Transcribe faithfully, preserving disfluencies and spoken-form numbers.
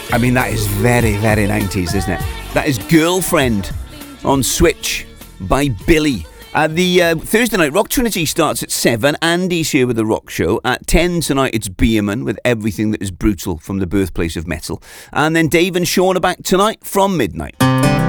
I mean, that is very, very nineties, isn't it? That is Girlfriend on Switch by Billy. Uh, the uh, Thursday Night Rock Trinity starts at seven. Andy's here with the Rock Show. At ten tonight, it's Beerman with Everything That Is Brutal from the birthplace of metal. And then Dave and Sean are back tonight from midnight.